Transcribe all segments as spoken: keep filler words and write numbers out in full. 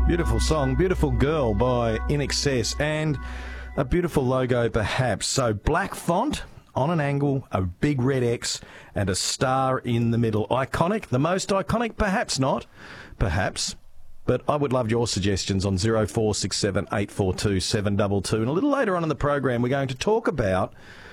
Beautiful song, Beautiful Girl by I N X S, and a beautiful logo perhaps. So black font on an angle, a big red X and a star in the middle. Iconic, the most iconic, perhaps not, perhaps. But I would love your suggestions on zero four six seven eight four two seven two two. And a little later on in the program, we're going to talk about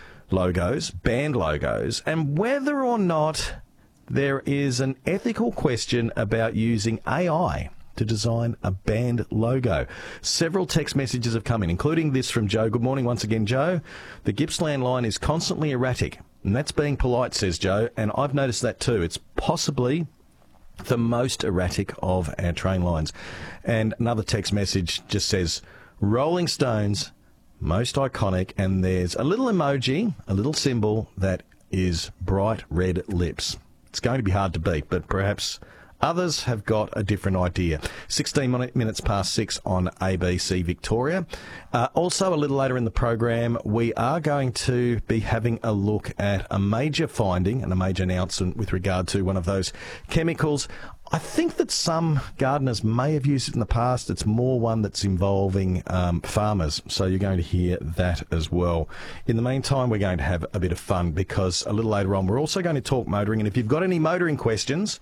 logos, band logos, and whether or not there is an ethical question about using A I to design a band logo. Several text messages have come in, including this from Joe. Good morning once again, Joe. The Gippsland line is constantly erratic, and that's being polite, says Joe, and I've noticed that too. It's possibly the most erratic of our train lines. And another text message just says, Rolling Stones, most iconic, and there's a little emoji, a little symbol that is bright red lips. It's going to be hard to beat, but perhaps others have got a different idea. sixteen minutes past six on A B C Victoria. Uh, also, a little later in the program, we are going to be having a look at a major finding and a major announcement with regard to one of those chemicals. I think that some gardeners may have used it in the past. It's more one that's involving um, farmers, so you're going to hear that as well. In the meantime, we're going to have a bit of fun because a little later on, we're also going to talk motoring, and if you've got any motoring questions,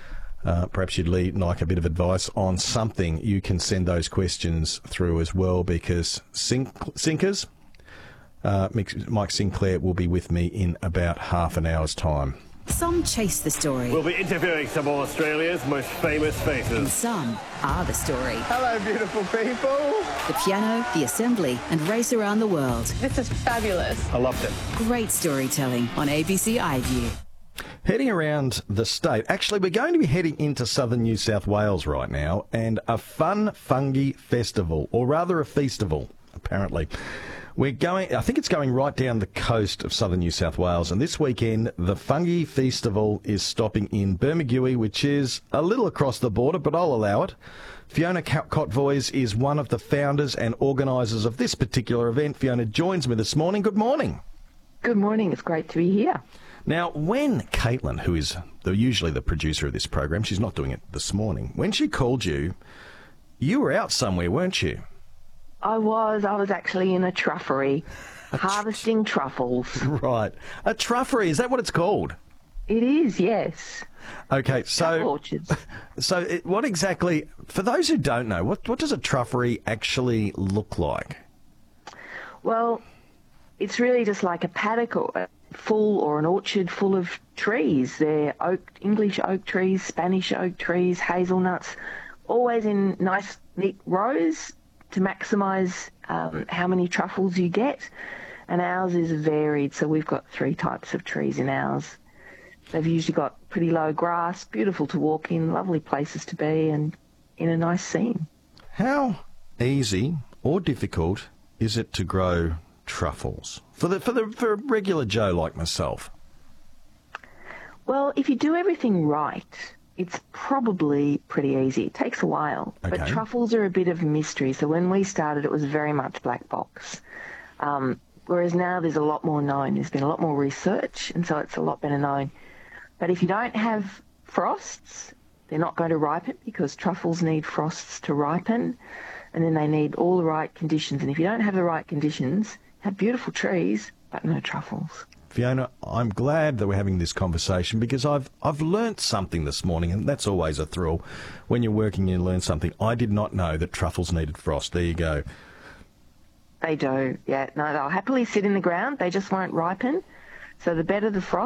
Uh, perhaps you'd like a bit of advice on something, you can send those questions through as well, because Sink- Sinkers, uh, Mike Sinclair will be with me in about half an hour's time. Some chase the story. We'll be interviewing some of Australia's most famous faces. And some are the story. Hello, beautiful people. The piano, the assembly, and race around the world. This is fabulous. I loved it. Great storytelling on A B C iView. Heading around the state. Actually, we're going to be heading into southern New South Wales right now, and a fun fungi festival, or rather a feastival, apparently. We're going, I think it's going right down the coast of southern New South Wales, and this weekend the Fungi Feastival is stopping in Bermagui, which is a little across the border, but I'll allow it. Fiona Kotvois is one of the founders and organisers of this particular event. Fiona joins me this morning. Good morning. Good morning. It's great to be here. Now, when Caitlin, who is the, usually the producer of this program, she's not doing it this morning, when she called you, you were out somewhere, weren't you? I was. I was actually in a truffery, a tr- harvesting truffles. Right. A truffery, is that what it's called? It is, yes. Okay, so... Truffle orchards. So it, what exactly, for those who don't know, what, what does a truffery actually look like? Well, it's really just like a paddock or a full or an orchard full of trees. They're oak, English oak trees, Spanish oak trees, hazelnuts, always in nice, neat rows to maximise um, how many truffles you get. And ours is varied, so we've got three types of trees in ours. They've usually got pretty low grass, beautiful to walk in, lovely places to be, and in a nice scene. How easy or difficult is it to grow truffles for the for the for a regular Joe like myself? Well, if you do everything right, it's probably pretty easy. It takes a while, Okay. but truffles are a bit of a mystery. So when we started, it was very much black box. Um, whereas now there's a lot more known. There's been a lot more research, and so it's a lot better known. But if you don't have frosts, they're not going to ripen, because truffles need frosts to ripen, and then they need all the right conditions. And if you don't have the right conditions, have beautiful trees, but no truffles. Fiona, I'm glad that we're having this conversation, because I've I've learnt something this morning, and that's always a thrill. When you're working, you learn something. I did not know that truffles needed frost. There you go. They do, yeah. No, they'll happily sit in the ground. They just won't ripen. So the better the frost,